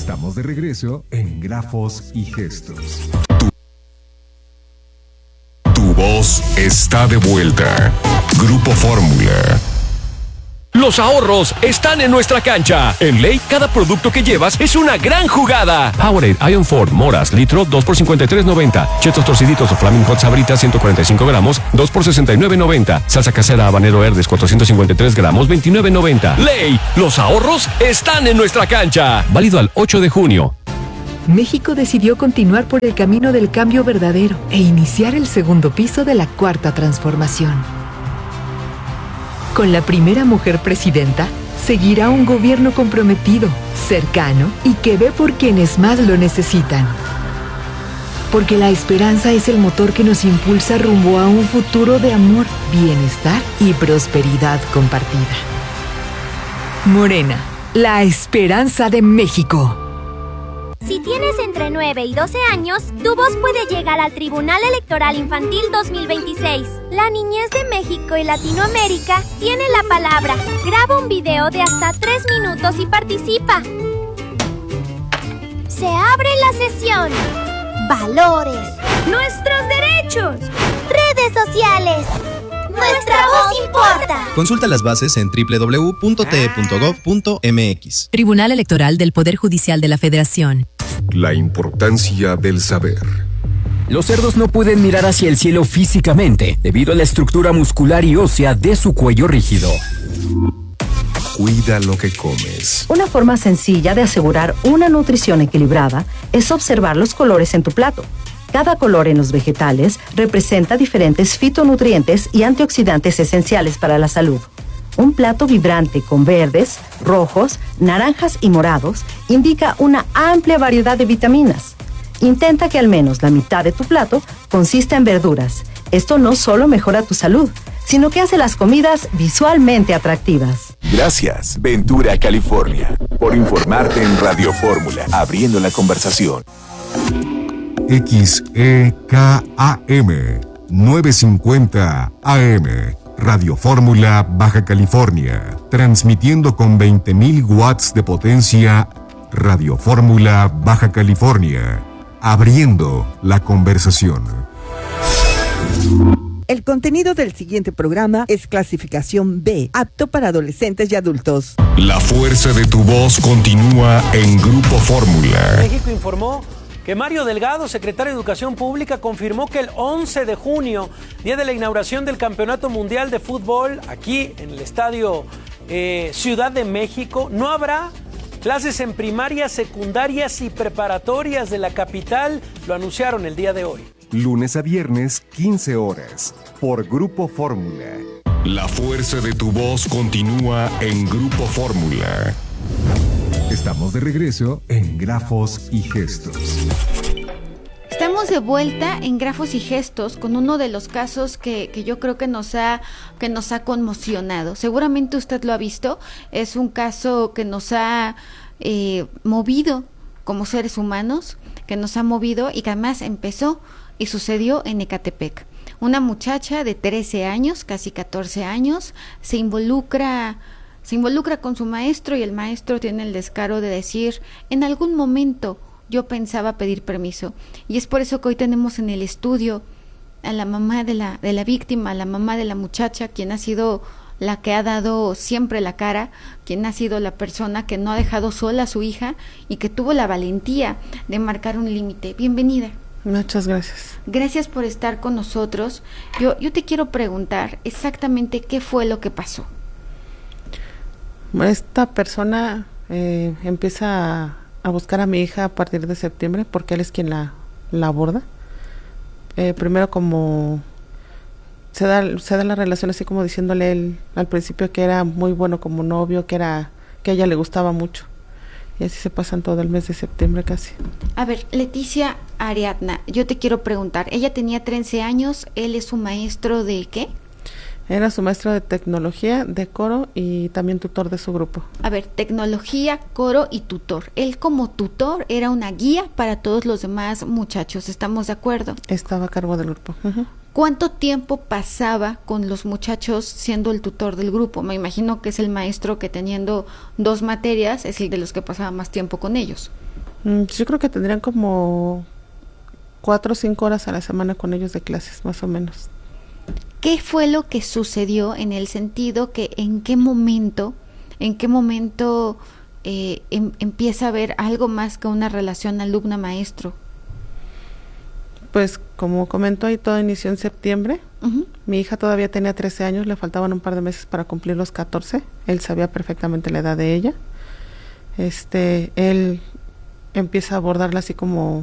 Estamos de regreso en Grafos y Gestos. Tu voz está de vuelta. Grupo Fórmula. Los ahorros están en nuestra cancha. En Ley, cada producto que llevas es una gran jugada. Powerade, Ion 4, Moras, litro, 2 por $53.90. Chetos torciditos o Flaming Hot Sabritas, 145 gramos, 2 por $69.90. Salsa casera habanero Herdes, 453 gramos, $29.90. Ley, los ahorros están en nuestra cancha. Válido al 8 de junio. México decidió continuar por el camino del cambio verdadero e iniciar el segundo piso de la cuarta transformación. Con la primera mujer presidenta, seguirá un gobierno comprometido, cercano y que ve por quienes más lo necesitan. Porque la esperanza es el motor que nos impulsa rumbo a un futuro de amor, bienestar y prosperidad compartida. Morena, la esperanza de México. Si tienes entre 9 y 12 años, tu voz puede llegar al Tribunal Electoral Infantil 2026. La niñez de México y Latinoamérica tiene la palabra. Graba un video de hasta 3 minutos y participa. Se abre la sesión. Valores. Nuestros derechos. Redes sociales. Nuestra voz importa. Consulta las bases en www.te.gov.mx. Tribunal Electoral del Poder Judicial de la Federación. La importancia del saber. Los cerdos no pueden mirar hacia el cielo físicamente debido a la estructura muscular y ósea de su cuello rígido. Cuida lo que comes. Una forma sencilla de asegurar una nutrición equilibrada es observar los colores en tu plato. Cada color en los vegetales representa diferentes fitonutrientes y antioxidantes esenciales para la salud. Un plato vibrante con verdes, rojos, naranjas y morados indica una amplia variedad de vitaminas. Intenta que al menos la mitad de tu plato consista en verduras. Esto no solo mejora tu salud, sino que hace las comidas visualmente atractivas. Gracias, Ventura, California, por informarte en Radio Fórmula, abriendo la conversación. XEKAM 950 AM Radio Fórmula, Baja California, transmitiendo con 20.000 watts de potencia. Radio Fórmula, Baja California, abriendo la conversación. El contenido del siguiente programa es clasificación B, apto para adolescentes y adultos. La fuerza de tu voz continúa en Grupo Fórmula. México informó que Mario Delgado, secretario de Educación Pública, confirmó que el 11 de junio, día de la inauguración del Campeonato Mundial de Fútbol, aquí en el Estadio Ciudad de México, no habrá clases en primarias, secundarias y preparatorias de la capital. Lo anunciaron el día de hoy. Lunes a viernes, 15 horas, por Grupo Fórmula. La fuerza de tu voz continúa en Grupo Fórmula. Estamos de regreso en Grafos y Gestos. Estamos de vuelta en Grafos y Gestos con uno de los casos que yo creo que nos ha conmocionado. Seguramente usted lo ha visto. Es un caso que nos ha movido como seres humanos, que nos ha movido y que además empezó y sucedió en Ecatepec. Una muchacha de 13 años, casi 14 años, se involucra con su maestro y el maestro tiene el descaro de decir: en algún momento yo pensaba pedir permiso. Y es por eso que hoy tenemos en el estudio a la mamá de la víctima, a la mamá de la muchacha, quien ha sido la que ha dado siempre la cara, quien ha sido la persona que no ha dejado sola a su hija y que tuvo la valentía de marcar un límite. Bienvenida. Muchas gracias. Gracias por estar con nosotros. Yo te quiero preguntar exactamente qué fue lo que pasó. Esta persona empieza a buscar a mi hija a partir de septiembre porque él es quien la aborda. Primero como se da la relación así como diciéndole él al principio que era muy bueno como novio, que a ella le gustaba mucho. Y así se pasan todo el mes de septiembre casi. A ver, Leticia Ariadna, yo te quiero preguntar, ella tenía 13 años, ¿él es su maestro de qué? Era su maestro de tecnología, de coro y también tutor de su grupo. A ver, tecnología, coro y tutor. Él como tutor era una guía para todos los demás muchachos, ¿estamos de acuerdo? Estaba a cargo del grupo. Uh-huh. ¿Cuánto tiempo pasaba con los muchachos siendo el tutor del grupo? Me imagino que es el maestro que teniendo 2 materias es el de los que pasaba más tiempo con ellos. Yo creo que tendrían como 4 o 5 horas a la semana con ellos de clases, más o menos. ¿Qué fue lo que sucedió en el sentido que en qué momento empieza a haber algo más que una relación alumna-maestro? Pues como comentó ahí, todo inició en septiembre. Mi hija todavía tenía 13 años, le faltaban un par de meses para cumplir los 14. Él sabía perfectamente la edad de ella. Él empieza a abordarla así como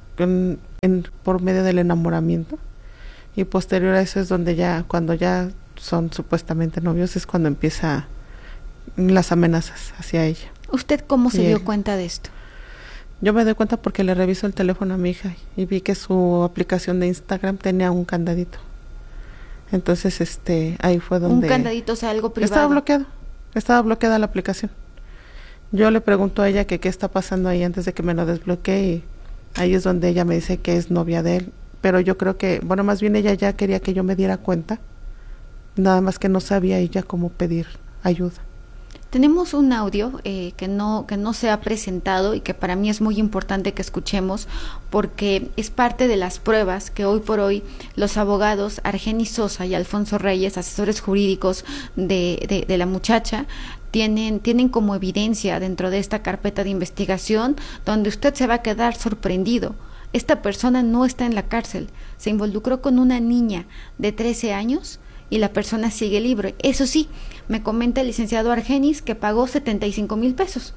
por medio del enamoramiento, y posterior a eso es donde cuando ya son supuestamente novios, es cuando empieza las amenazas hacia ella. ¿Usted cómo se dio cuenta de esto? Yo me doy cuenta porque le reviso el teléfono a mi hija y vi que su aplicación de Instagram tenía un candadito. Entonces ahí fue donde... Un candadito, o sea, algo privado. Estaba bloqueada la aplicación. Yo le pregunto a ella que qué está pasando ahí antes de que me lo desbloquee, y ahí es donde ella me dice que es novia de él. Pero yo creo que, bueno, más bien ella ya quería que yo me diera cuenta, nada más que no sabía ella cómo pedir ayuda. Tenemos un audio que no se ha presentado y que para mí es muy importante que escuchemos, porque es parte de las pruebas que hoy por hoy los abogados Argenis Sosa y Alfonso Reyes, asesores jurídicos de la muchacha, tienen como evidencia dentro de esta carpeta de investigación, donde usted se va a quedar sorprendido. Esta persona no está en la cárcel, se involucró con una niña de 13 años y la persona sigue libre. Eso sí, me comenta el licenciado Argenis que pagó 75,000 pesos.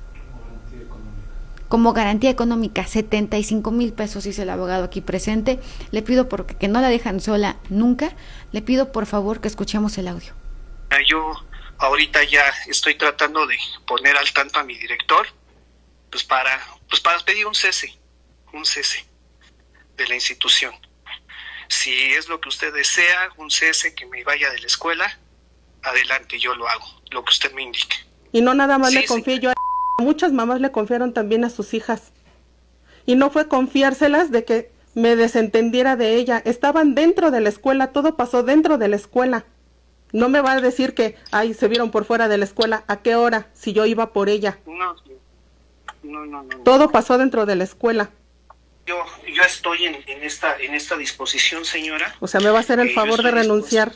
Como garantía económica, 75,000 pesos, dice el abogado aquí presente. Le pido, porque que no la dejan sola nunca, le pido por favor que escuchemos el audio. Yo ahorita ya estoy tratando de poner al tanto a mi director, pues para pedir un cese de la institución. Si es lo que usted desea, un cese, que me vaya de la escuela, adelante, yo lo hago, lo que usted me indique. Y no nada más le confié yo a muchas mamás le confiaron también a sus hijas. Y no fue confiárselas de que me desentendiera de ella. Estaban dentro de la escuela, todo pasó dentro de la escuela. No me va a decir que, se vieron por fuera de la escuela. ¿A qué hora? Si yo iba por ella. No. Todo pasó dentro de la escuela. Yo estoy en esta disposición, señora. O sea, ¿me va a hacer el favor de renunciar?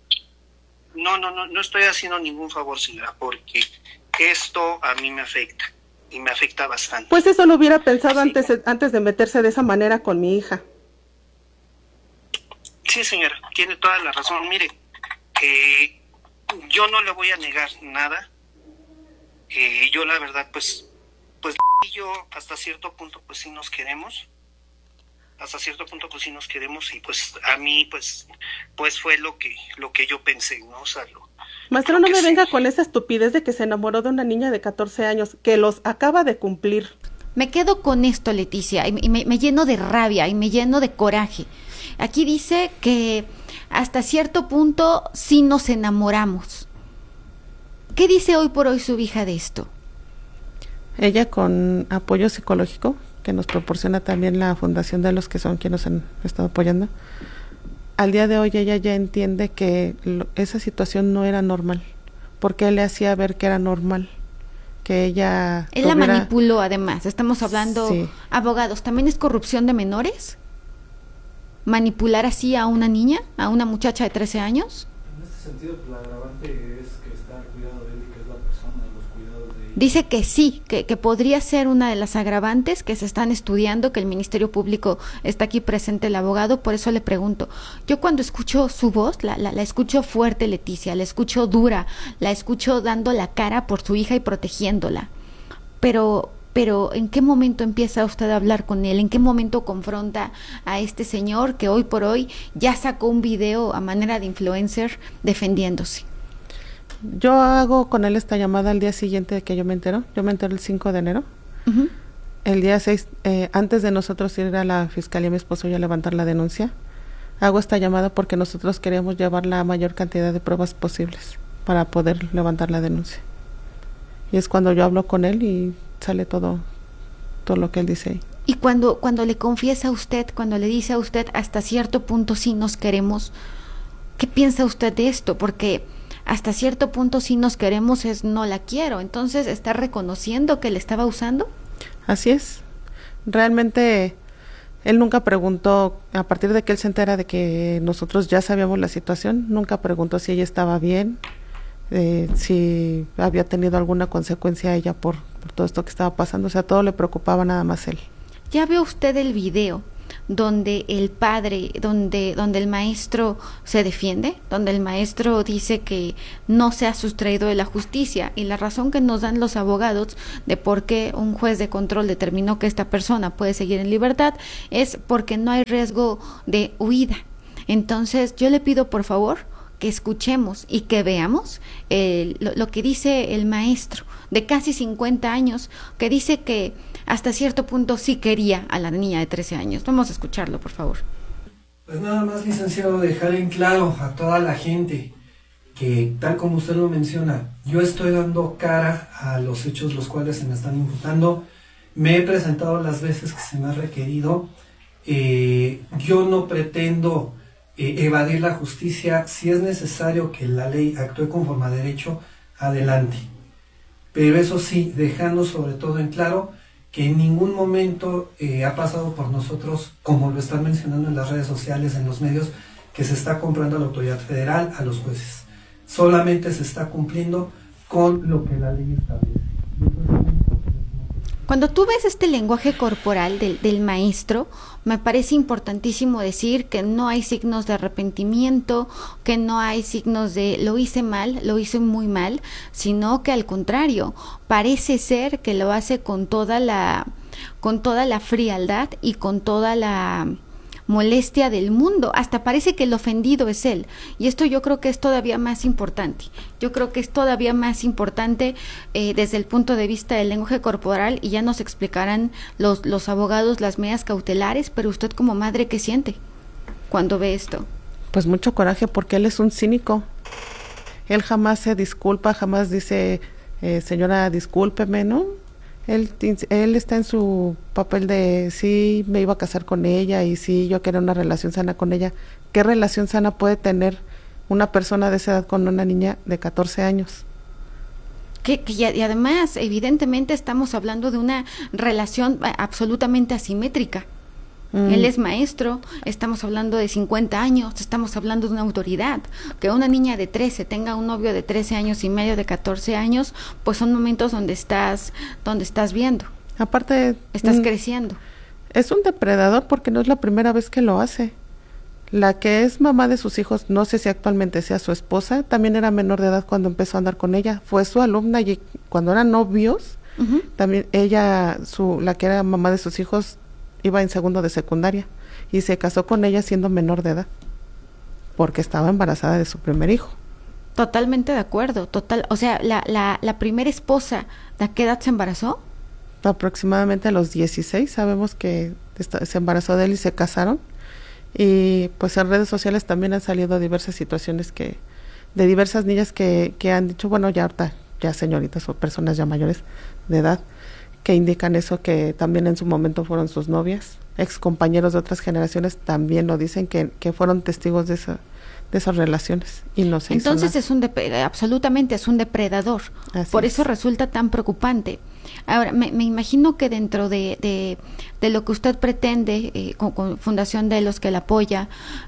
No estoy haciendo ningún favor, señora, porque esto a mí me afecta, y me afecta bastante. Pues eso lo hubiera pensado antes de meterse de esa manera con mi hija. Sí, señora, tiene toda la razón. Mire, yo no le voy a negar nada. Yo la verdad, pues yo hasta cierto punto pues sí nos queremos. Y pues a mí pues fue lo que yo pensé, ¿no? O sea, maestro, no me venga con esa estupidez de que se enamoró de una niña de 14 años, que los acaba de cumplir. Me quedo con esto, Leticia, y me lleno de rabia y me lleno de coraje. Aquí dice que hasta cierto punto sí nos enamoramos. ¿Qué dice hoy por hoy su hija de esto? Ella, con apoyo psicológico que nos proporciona también la fundación de los que son quienes han estado apoyando, al día de hoy ella ya entiende que esa situación no era normal, porque él le hacía ver que era normal, que ella... Él la manipuló, además, estamos hablando, sí. Abogados, ¿también es corrupción de menores? ¿Manipular así a una niña, a una muchacha de 13 años? En este sentido, pues, la agravante es que está al cuidado de él y que es la persona de los cuidados de él. Dice que sí, que podría ser una de las agravantes que se están estudiando, que el Ministerio Público está aquí presente, el abogado. Por eso le pregunto, yo cuando escucho su voz, la escucho fuerte, Leticia, la escucho dura, la escucho dando la cara por su hija y protegiéndola, pero ¿en qué momento empieza usted a hablar con él? ¿En qué momento confronta a este señor que hoy por hoy ya sacó un video a manera de influencer defendiéndose? Yo hago con él esta llamada al día siguiente de que yo me entero. Yo me entero el 5 de enero. Uh-huh. El día 6, antes de nosotros ir a la fiscalía, mi esposo y a levantar la denuncia, hago esta llamada porque nosotros queremos llevar la mayor cantidad de pruebas posibles para poder levantar la denuncia. Y es cuando yo hablo con él y sale todo lo que él dice ahí. Y cuando le confiesa a usted, cuando le dice a usted hasta cierto punto sí nos queremos, ¿qué piensa usted de esto? Porque hasta cierto punto sí nos queremos es no la quiero. Entonces, ¿está reconociendo que le estaba usando? Así es. Realmente él nunca preguntó, a partir de que él se entera de que nosotros ya sabíamos la situación, nunca preguntó si ella estaba bien, si había tenido alguna consecuencia a ella por todo esto que estaba pasando. O sea, todo le preocupaba nada más él. Ya vio usted el video donde el padre, donde el maestro se defiende, donde el maestro dice que no se ha sustraído de la justicia, y la razón que nos dan los abogados de por qué un juez de control determinó que esta persona puede seguir en libertad es porque no hay riesgo de huida. Entonces yo le pido por favor que escuchemos y que veamos lo que dice el maestro de casi 50 años, que dice que hasta cierto punto sí quería a la niña de 13 años. Vamos a escucharlo, por favor. Pues nada más, licenciado, dejar en claro a toda la gente que, tal como usted lo menciona, yo estoy dando cara a los hechos los cuales se me están imputando. Me he presentado las veces que se me ha requerido. Yo no pretendo evadir la justicia. Si es necesario que la ley actúe conforme a derecho, adelante. Pero eso sí, dejando sobre todo en claro que en ningún momento ha pasado por nosotros, como lo están mencionando en las redes sociales, en los medios, que se está comprando a la autoridad federal, a los jueces. Solamente se está cumpliendo con lo que la ley establece. Cuando tú ves este lenguaje corporal del maestro, me parece importantísimo decir que no hay signos de arrepentimiento, que no hay signos de lo hice mal, lo hice muy mal, sino que al contrario, parece ser que lo hace con toda la frialdad y con toda la molestia del mundo. Hasta parece que el ofendido es él, y esto yo creo que es todavía más importante. Yo creo que es todavía más importante desde el punto de vista del lenguaje corporal, y ya nos explicarán los abogados las medidas cautelares, pero usted como madre, ¿qué siente cuando ve esto? Pues mucho coraje, porque él es un cínico. Él jamás se disculpa, jamás dice, señora, discúlpeme, ¿no? Él está en su papel de sí, me iba a casar con ella y sí, yo quería una relación sana con ella. ¿Qué relación sana puede tener una persona de esa edad con una niña de 14 años? Y además, evidentemente estamos hablando de una relación absolutamente asimétrica. Él es maestro, estamos hablando de 50 años, estamos hablando de una autoridad. Que una niña de 13 tenga un novio de 13 años y medio, de 14 años, pues son momentos donde estás viendo. Aparte, estás creciendo. Es un depredador porque no es la primera vez que lo hace. La que es mamá de sus hijos, no sé si actualmente sea su esposa, también era menor de edad cuando empezó a andar con ella. Fue su alumna y cuando eran novios, también ella, la que era mamá de sus hijos, iba en segundo de secundaria y se casó con ella siendo menor de edad porque estaba embarazada de su primer hijo. Totalmente de acuerdo, o sea, la primera esposa, ¿de qué edad se embarazó? Aproximadamente a los 16, sabemos que se embarazó de él y se casaron. Y pues en redes sociales también han salido diversas situaciones de diversas niñas que han dicho, bueno, ya ahorita, ya señoritas o personas ya mayores de edad, que indican eso, que también en su momento fueron sus novias. Ex compañeros de otras generaciones también lo dicen, que fueron testigos de esas relaciones y no se Entonces hizo nada. Absolutamente es un depredador. Por eso resulta tan preocupante. Ahora, me imagino que dentro de lo que usted pretende con Fundación Delos, que la apoya,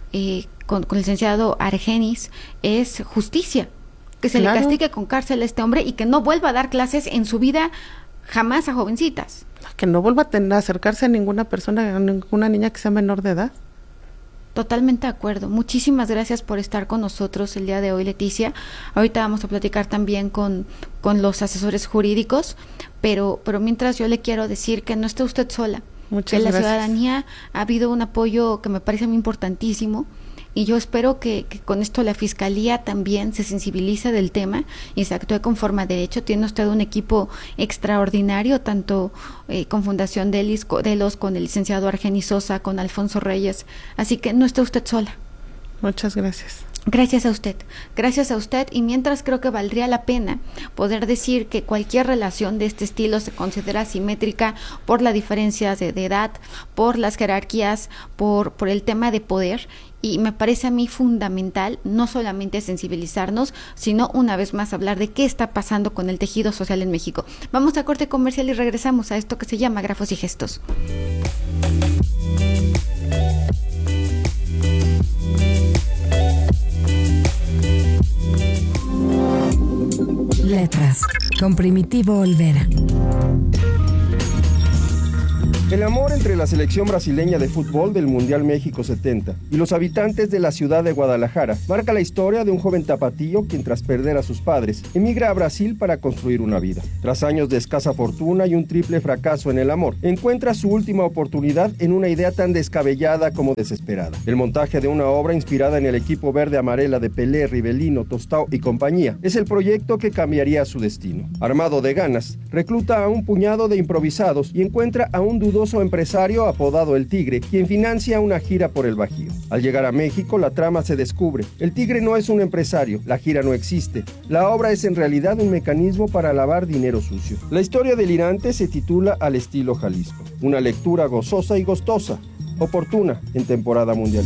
con el licenciado Argenis, es justicia. Que se le castigue con cárcel a este hombre y que no vuelva a dar clases en su vida jamás a jovencitas. Que no vuelva a acercarse a ninguna persona, a ninguna niña que sea menor de edad. Totalmente de acuerdo. Muchísimas gracias por estar con nosotros el día de hoy, Leticia. Ahorita vamos a platicar también con los asesores jurídicos, pero mientras yo le quiero decir que no está usted sola. Muchas que gracias. La ciudadanía ha habido un apoyo que me parece muy importantísimo. Y yo espero que con esto la Fiscalía también se sensibilice del tema y se actúe conforme a derecho. Tiene usted un equipo extraordinario, tanto con Fundación Delos, con el licenciado Argenis Sosa, con Alfonso Reyes. Así que no está usted sola. Muchas gracias. Gracias a usted, y mientras creo que valdría la pena poder decir que cualquier relación de este estilo se considera asimétrica por la diferencia de edad, por las jerarquías, por el tema de poder, y me parece a mí fundamental no solamente sensibilizarnos, sino una vez más hablar de qué está pasando con el tejido social en México. Vamos a corte comercial y regresamos a esto que se llama Grafos y Gestos. Letras, con Primitivo Olvera. El amor entre la selección brasileña de fútbol del Mundial México 70 y los habitantes de la ciudad de Guadalajara marca la historia de un joven tapatío quien, tras perder a sus padres, emigra a Brasil para construir una vida. Tras años de escasa fortuna y un triple fracaso en el amor, encuentra su última oportunidad en una idea tan descabellada como desesperada: el montaje de una obra inspirada en el equipo verde-amarela de Pelé, Rivelino, Tostao y compañía. Es el proyecto que cambiaría su destino. Armado de ganas, recluta a un puñado de improvisados y encuentra a un dudoso empresario apodado El Tigre, quien financia una gira por el Bajío. Al llegar a México, la trama se descubre. El Tigre no es un empresario, la gira no existe. La obra es en realidad un mecanismo para lavar dinero sucio. La historia delirante se titula Al estilo Jalisco. Una lectura gozosa y gustosa, oportuna en temporada mundial.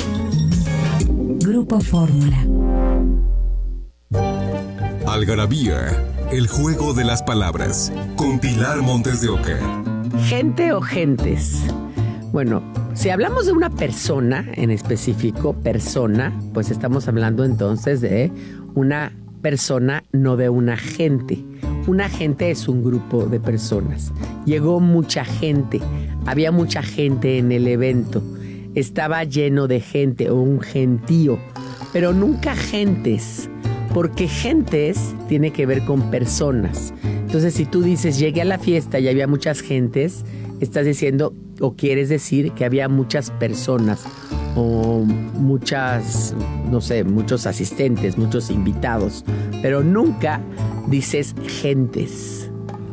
Grupo Fórmula. Algarabía, el juego de las palabras, con Pilar Montes de Oca. ¿Gente o gentes? Bueno, si hablamos de una persona en específico, persona, pues estamos hablando entonces de una persona, no de una gente. Una gente es un grupo de personas. Llegó mucha gente, había mucha gente en el evento, estaba lleno de gente o un gentío, pero nunca gentes, porque gentes tiene que ver con personas. Entonces, si tú dices, llegué a la fiesta y había muchas gentes, estás diciendo o quieres decir que había muchas personas o muchas, no sé, muchos asistentes, muchos invitados, pero nunca dices gentes.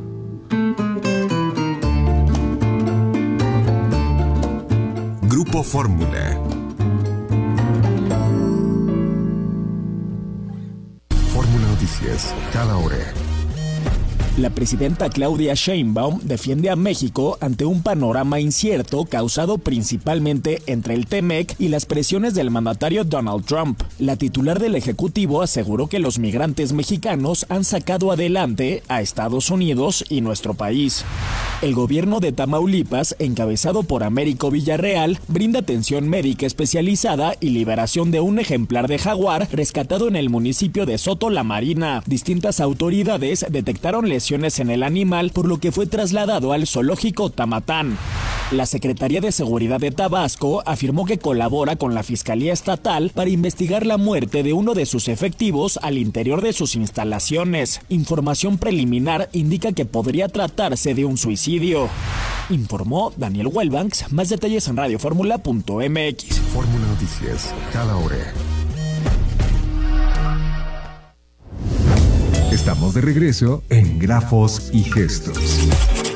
Grupo Fórmula. Fórmula Noticias, cada hora. La presidenta Claudia Sheinbaum defiende a México ante un panorama incierto causado principalmente entre el TEMEC y las presiones del mandatario Donald Trump. La titular del Ejecutivo aseguró que los migrantes mexicanos han sacado adelante a Estados Unidos y nuestro país. El gobierno de Tamaulipas, encabezado por Américo Villarreal, brinda atención médica especializada y liberación de un ejemplar de jaguar rescatado en el municipio de Soto La Marina. Distintas autoridades detectaron lesiones en el animal, por lo que fue trasladado al zoológico Tamatán. La Secretaría de Seguridad de Tabasco afirmó que colabora con la Fiscalía Estatal para investigar la muerte de uno de sus efectivos al interior de sus instalaciones. Información preliminar indica que podría tratarse de un suicidio. Informó Daniel Wellbanks. Más detalles en radioformula.mx. Fórmula Noticias, cada hora. Estamos de regreso en Grafos y Gestos.